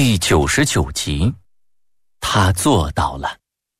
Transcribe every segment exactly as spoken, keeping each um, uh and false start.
第九十九集，他做到了。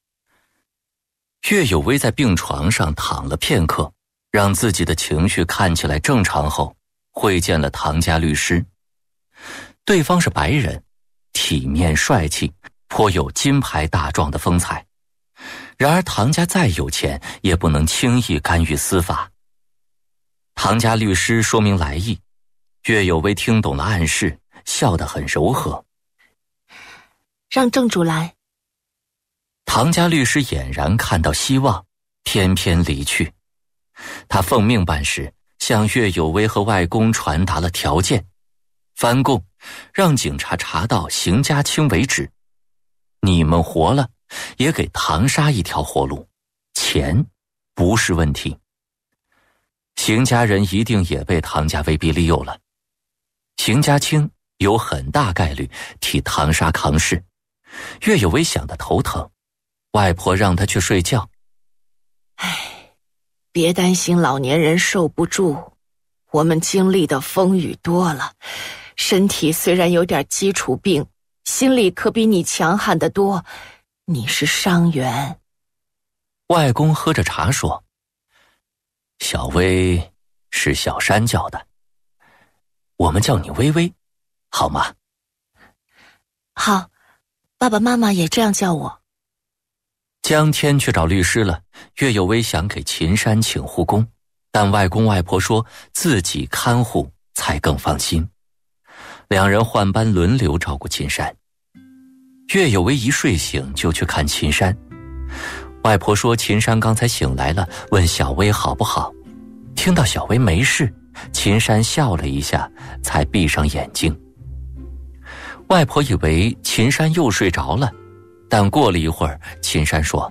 岳有为在病床上躺了片刻，让自己的情绪看起来正常后，会见了唐家律师。对方是白人，体面帅气，颇有金牌大壮的风采。然而唐家再有钱，也不能轻易干预司法。唐家律师说明来意，岳有为听懂了暗示，笑得很柔和。 让正主来。 唐家律师俨然看到希望，翩翩离去。他奉命办事，向岳有为和外公传达了条件：翻供，让警察查到邢家清为止。你们活了，也给唐沙一条活路，钱不是问题。邢家人一定也被唐家威逼利诱了。邢家清有很大概率替唐沙扛事。岳有为想得头疼，外婆让他去睡觉。 唉，别担心老年人受不住，我们经历的风雨多了，身体虽然有点基础病，心里可比你强悍得多，你是伤员。 外公喝着茶说，小薇是小山叫的，我们叫你微微，好吗？ 好，爸爸妈妈也这样叫我。 江天去找律师了，岳有为想给秦山请护工，但外公外婆说自己看护才更放心。两人换班轮流照顾秦山。岳有为一睡醒就去看秦山，外婆说秦山刚才醒来了，问小薇好不好。听到小薇没事，秦山笑了一下，才闭上眼睛。外婆以为秦山又睡着了，但过了一会儿，秦山说，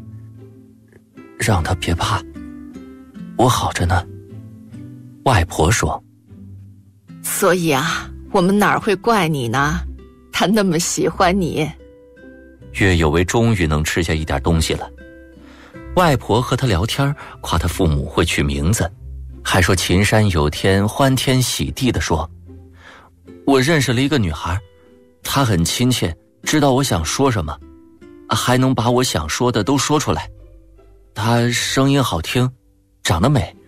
让他别怕，我好着呢。外婆说， 所以啊，我们哪儿会怪你呢？他那么喜欢你。 岳有为终于能吃下一点东西了。外婆和他聊天，夸他父母会取名字，还说秦山有天欢天喜地地说，我认识了一个女孩，她很亲切，知道我想说什么，还能把我想说的都说出来。她声音好听，长得美，